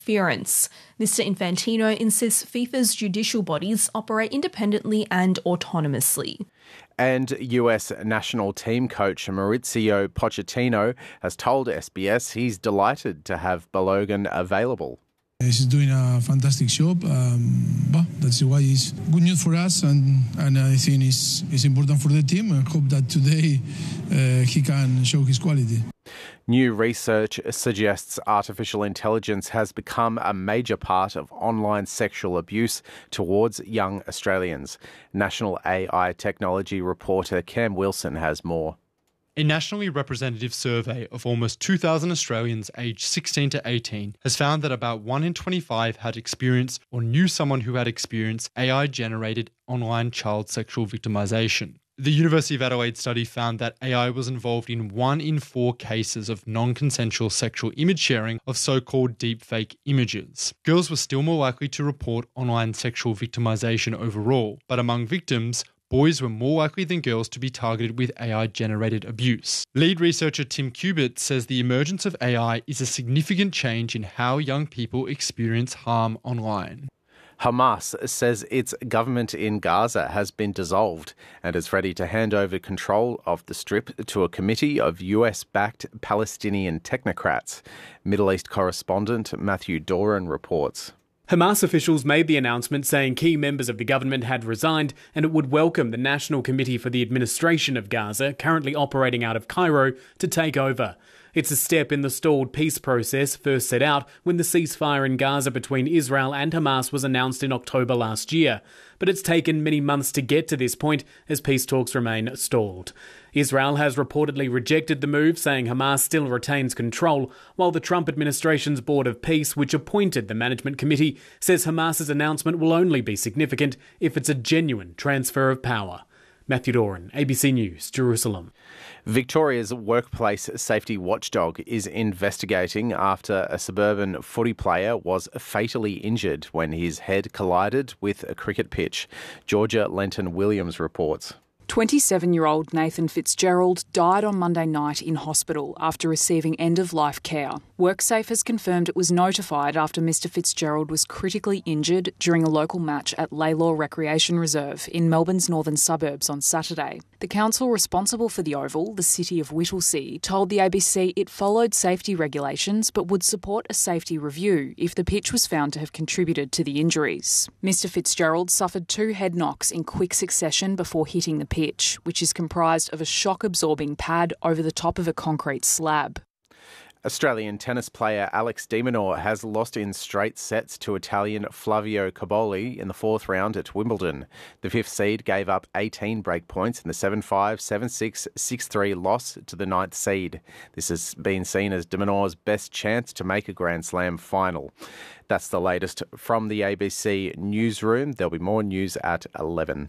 interference. Mr. Infantino insists FIFA's judicial bodies operate independently and autonomously. And US national team coach Mauricio Pochettino has told SBS he's delighted to have Balogun available. He's doing a fantastic job. That's why it's good news for us, and I think it's important for the team. I hope that today he can show his quality. New research suggests artificial intelligence has become a major part of online sexual abuse towards young Australians. National AI technology reporter Cam Wilson has more. A nationally representative survey of almost 2,000 Australians aged 16 to 18 has found that about 1 in 25 had experienced or knew someone who had experienced AI-generated online child sexual victimisation. The University of Adelaide study found that AI was involved in 1 in 4 cases of non-consensual sexual image sharing of so-called deepfake images. Girls were still more likely to report online sexual victimisation overall, but among victims, boys were more likely than girls to be targeted with AI-generated abuse. Lead researcher Tim Kubert says the emergence of AI is a significant change in how young people experience harm online. Hamas says its government in Gaza has been dissolved and is ready to hand over control of the Strip to a committee of US-backed Palestinian technocrats. Middle East correspondent Matthew Doran reports. Hamas officials made the announcement saying key members of the government had resigned and it would welcome the National Committee for the Administration of Gaza, currently operating out of Cairo, to take over. It's a step in the stalled peace process first set out when the ceasefire in Gaza between Israel and Hamas was announced in October last year. But it's taken many months to get to this point as peace talks remain stalled. Israel has reportedly rejected the move, saying Hamas still retains control, while the Trump administration's Board of Peace, which appointed the management committee, says Hamas's announcement will only be significant if it's a genuine transfer of power. Matthew Doran, ABC News, Jerusalem. Victoria's workplace safety watchdog is investigating after a suburban footy player was fatally injured when his head collided with a cricket pitch. Georgia Lenton-Williams reports. 27-year-old Nathan Fitzgerald died on Monday night in hospital after receiving end-of-life care. WorkSafe has confirmed it was notified after Mr Fitzgerald was critically injured during a local match at Laylaw Recreation Reserve in Melbourne's northern suburbs on Saturday. The council responsible for the Oval, the City of Whittlesea, told the ABC it followed safety regulations but would support a safety review if the pitch was found to have contributed to the injuries. Mr Fitzgerald suffered 2 head knocks in quick succession before hitting the pitch, which is comprised of a shock-absorbing pad over the top of a concrete slab. Australian tennis player Alex de Minaur has lost in straight sets to Italian Flavio Cobolli in the 4th round at Wimbledon. The 5th seed gave up 18 break points in the 7-5, 7-6, 6-3 loss to the 9th seed. This has been seen as de Minaur's best chance to make a Grand Slam final. That's the latest from the ABC newsroom. There'll be more news at 11.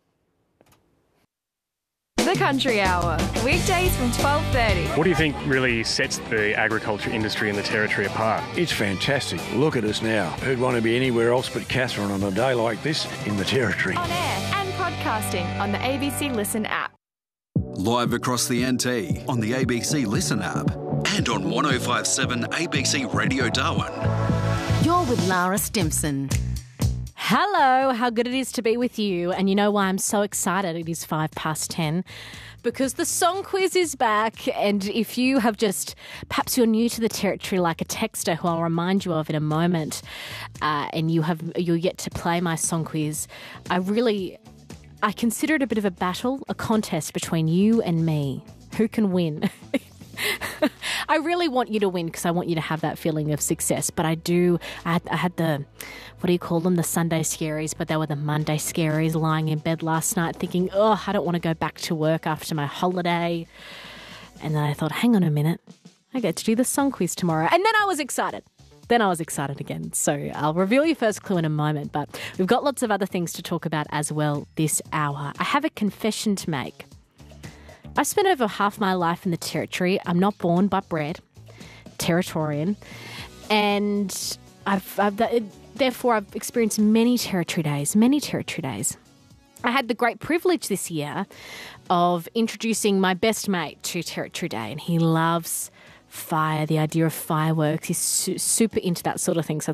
The Country Hour, weekdays from 12:30. What do you think really sets the agriculture industry in the Territory apart? It's fantastic. Look at us now. Who'd want to be anywhere else but Catherine on a day like this in the Territory? On air and podcasting on the ABC Listen app. Live across the NT on the ABC Listen app and on 105.7 ABC Radio Darwin. You're with Lara Stimson. Hello, how good it is to be with you. And you know why I'm so excited? It is 10:05. Because the song quiz is back. And if you have perhaps you're new to the Territory like a texter who I'll remind you of in a moment, and you're yet to play my song quiz, I consider it a bit of a battle, a contest between you and me. Who can win? I really want you to win because I want you to have that feeling of success. But I had the, what do you call them, the Sunday scaries, but they were the Monday scaries, lying in bed last night thinking, I don't want to go back to work after my holiday. And then I thought, hang on a minute, I get to do the song quiz tomorrow. And then I was excited. Then I was excited again. So I'll reveal your first clue in a moment, but we've got lots of other things to talk about as well this hour. I have a confession to make. I've spent over half my life in the Territory. I'm not born but bred, Territorian, and therefore I've experienced many Territory days. I had the great privilege this year of introducing my best mate to Territory Day, and he loves fire, the idea of fireworks. He's super into that sort of thing. So